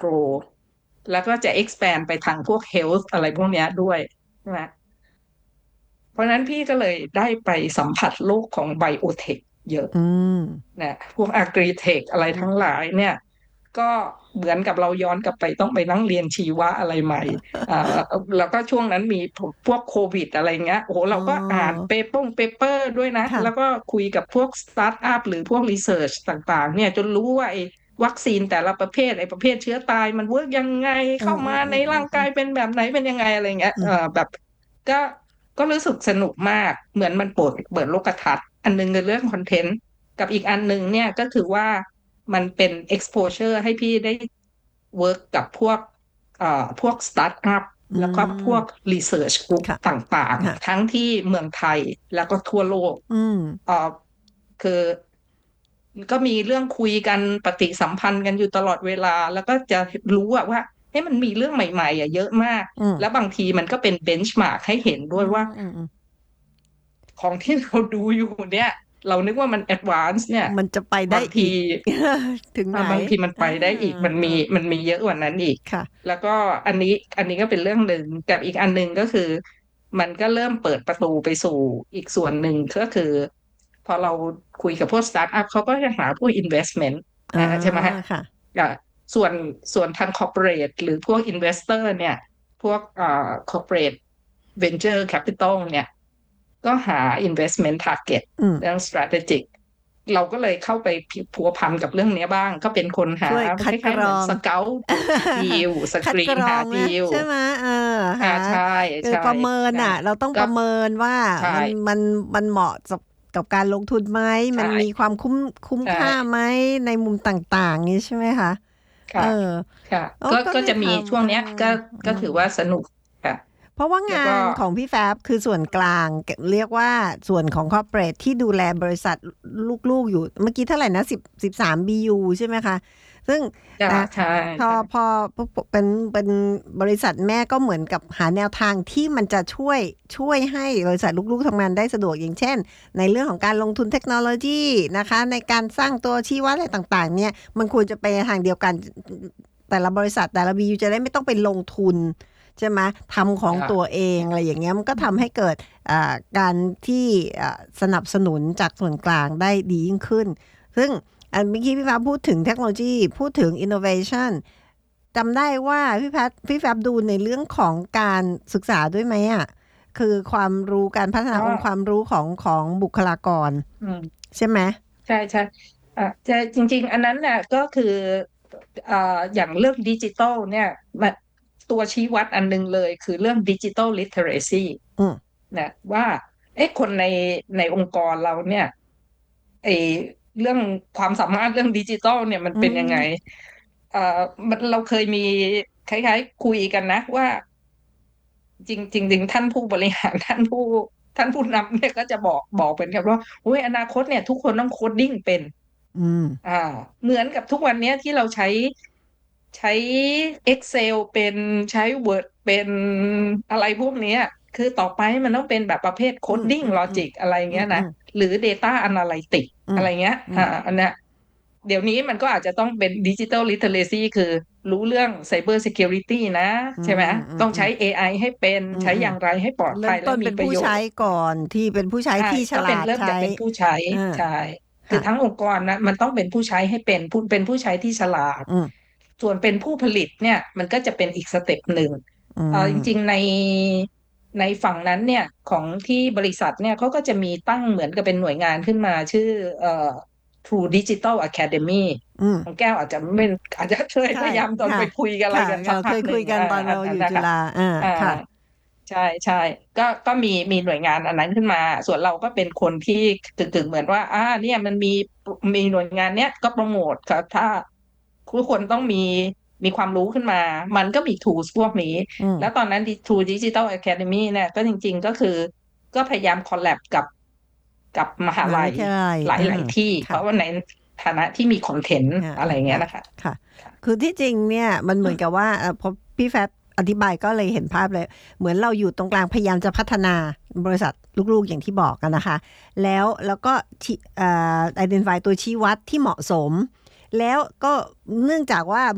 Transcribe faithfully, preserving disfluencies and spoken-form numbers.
agro แล้วก็จะ expand ไปทางพวก health อะไรพวกเนี้ยด้วยใช่ไหมเพราะนั้นพี่ก็เลยได้ไปสัมผัสโลกของไบโอเทคเยอะอืมนะพวก agri-tech อะไรทั้งหลายเนี่ยก็เหมือนกับเราย้อนกลับไปต้องไปนั่งเรียนชีวะอะไรใหม่อ่าแล้วก็ช่วงนั้นมีพวกโควิดอะไรเงี้ยโอ้โหอ๋เราก็อ่านอเปเปอร์เปเปอร์ด้วยนะแล้วค่ะก็คุยกับพวกสตาร์ทอัพหรือพวกรีเสิร์ชต่างๆเนี่ยจนรู้ว่าไอ้วัคซีนแต่ละประเภทไอ้ประเภทเชื้อตายมันเวิร์กยังไงอืมอืมเข้ามาในอืมอืมอืมร่างกายเป็นแบบไหนเป็นยังไงอะไรเงี้ยอืมเออแบบก็ ก็รู้สึกสนุกมากเหมือนมันเปิดเปิดโลกทัศน์อันหนึงในเรื่องคอนเทนต์กับอีกอันหนึ่งเนี่ยก็คือว่ามันเป็น exposure ให้พี่ได้ work กับพวกเอ่อพวกสตาร์ทอัพอืแล้วก็พวกม research group ค่ะต่างๆทั้งค่ะที่เมืองไทยแล้วก็ทั่วโลกอืมเอ่อคือก็มีเรื่องคุยกันปฏิสัมพันธ์กันอยู่ตลอดเวลาแล้วก็จะรู้อะว่าเฮ้ยมันมีเรื่องใหม่ๆอะเยอะมากอืมแล้วบางทีมันก็เป็นเบนช์มาร์กให้เห็นด้อืวยว่ามอืมอืมของที่เราดูอยู่เนี่ยเรานึกว่ามันแอดวานซ์เนี่ยมันจะไปได้บางทีอีกถึงไหนอ่าบางทีมันไปอ่าได้อีกมันอ่ามีมันมีเยอะกว่านั้นอีกค่ะแล้วก็อันนี้อันนี้ก็เป็นเรื่องหนึ่งกับอีกอันหนึ่งก็คือมันก็เริ่มเปิดประตูไปสู่อีกส่วนหนึ่งก็คือพอเราคุยกับพวกสตาร์ทอัพเขาก็จะหาพวก investment อ่าอ่าใช่ไหมฮะค่ะอ่าส่วนส่วนทาง corporate หรือพวก investor เนี่ยพวกอ่า corporate venture capital เนี่ย ก็หา investment target อืมเรื่อง strategic เราก็เลยเข้าไปพัวพันกับเรื่องนี้บ้างก็เป็นคนหาช่วยคัดกคล้ายๆเหมือนรองสเกลดีลสคัดกกรีนหารองนะดีลใช่ไหมเออหาอ่าใช่คือใช่ประเมินนะอ่ะเราต้องปก็ระเมินว่าใช่มันมันมันเหมาะกับกับการลงทุนไหมใช่มันมีความคุ้มคุ้มใช่ค่าไหมในมุมต่างๆนี้ใช่ไหมคะเอค่ะอค่ะโอ้ก็ก็ได้ก็จะมีช่ทำเอวงเนี้ยอก็อืมก็ถือว่าสนุกค่ะเพราะว่าแล้วก็งานของพี่แฟบคือส่วนกลางเรียกว่าส่วนของคอร์ปอเรทที่ดูแลบริษัทลูกๆอยู่เมื่อกี้เท่าไหร่นะสิบสิบสามบียูใช่ไหมคะซึ่งจะนะใช่พอใช่พอเป็นเป็นบริษัทแม่ก็เหมือนกับหาแนวทางที่มันจะช่วยช่วยให้บริษัทลูกๆทำงานได้สะดวกอย่างเช่นในเรื่องของการลงทุนเทคโนโลยีนะคะในการสร้างตัวชี้วัดอะไรต่างๆเนี่ยมันควรจะไปทางเดียวกันแต่ละบริษัทแต่ละบียูจะได้ไม่ต้องไปลงทุน ใช่ไหมทำของค่ะตัวเองอะไรอย่างเงี้ยมันก็ทำให้เกิดการที่สนับสนุนจากส่วนกลางได้ดียิ่งขึ้นซึ่งอันเมื่อกี้พี่ฟ้าพูดถึงเทคโนโลยีพูดถึง innovation จำได้ว่าพี่แพทพี่แฟบดูในเรื่องของการศึกษาด้วยไหมอ่ะคือความรู้การพัฒนาอ๋อองค์ความรู้ของของบุคลากรอืมใช่ไหมใช่ใช่อ่าใช่จริงๆอันนั้นน่ะก็คืออ่าอย่างเรื่องดิจิตอลเนี่ยมันตัวชี้วัดอันหนึงเลยคือเรื่องดิจิตอลลิเทเรซีอืมนะว่าเอ๊ะคนในในองค์กรเราเนี่ยไอเรื่องความสามารถเรื่องดิจิตอลเนี่ยมันอืเป็นยังไงมเอ่อมันเราเคยมีคล้ายๆคุยกันนะว่าจริงจริงๆท่านผู้บริหารท่านผู้ท่านผู้นำเนี่ยก็จะบอกบอกเป็นครับว่าโอ้ยอนาคตเนี่ยทุกคนต้องโคดดิ้งเป็นอืมอ่าเหมือนกับทุกวันเนี้ยที่เราใช้ใช้ Excel เป็นใช้ Word เป็นอะไรพวกเนี้ยคือต่อไปมันต้องเป็นแบบประเภทอืม coding อืมอืม logic อะไรเงี้ยนะอืมอืมหรือ data analytics อืมอะไรเงี้ยอืมอ่าอันเนี้ยเดี๋ยวนี้มันก็อาจจะต้องเป็น digital literacy คือรู้เรื่อง cyber security นะอืใช่ไหมมอืมอืมต้องใช้ เอ ไอ ให้เป็นอืมอืมใช้อย่างไรให้ปลอดเริ่ภัยและมต้นเป็นมีประโยผู้ใช้ชน์ก่อนที่เป็นผู้ใช้ใช่ที่ฉก็เป็นลาดใช้เริ่มจากเป็นผู้ใช้อ่าใช่คือค่ะทั้งองค์กรนะมันต้องเป็นผู้ใช้ให้เป็นผู้เป็นผู้ใช้ที่ฉลาดอืมส่วนเป็นผู้ผลิตเนี่ยมันก็จะเป็นอีกสเต็ปหนึ่งอืเออจริงมๆในในฝั่งนั้นเนี่ยของที่บริษัทเนี่ยเขาก็จะมีตั้งเหมือนกับเป็นหน่วยงานขึ้นมาชื่อเอ่อ True Digital Academy อืมของแก้วอาจจะไม่อาจจะเคยใช่พยายามตอนค่ะไปคุยกันอะไรค่ะกันสัเราเคยคุกพักหนึ่งอ่ายกันตอนอันนั้นนะคะเราอยู่จุฬาอ่าอ่าค่ะใช่ใช่ก็ก็มีมีหน่วยงานอันนั้นขึ้นมาส่วนเราก็เป็นคนที่กึ่งๆเหมือนว่าอ่าเนี่ยมันมีมีหน่วยงานเนี้ยก็โปรโมทครับถ้าทุกคนต้องมีมีความรู้ขึ้นมามันก็มี tools พวกนี้อืมแล้วตอนนั้น True Digital Academy เนี่ยก็จริงๆก็คือก็พยายามคอลแลบกับกับมหามหาวิลัยทยาลัยหอ่าลายๆที่เพค่ะราะว่าในฐานะที่มีคอนเทนต์อ่าอะไรเงี้ค่ะยนะคะค่ะคือที่จริงเนี่ยมันเหมือนกับว่าเอ่อพอพี่แฟบอธิบายก็เลยเห็นภาพเลยเหมือนเราอยู่ตรงกลางพยายามจะพัฒนาบริษัทลูกๆอย่างที่บอกกันนะคะแล้วแล้วก็ชี้เอ่อ identify ตัวชี้วัดที่เหมาะสม แล้วก็เนื่องจากว่า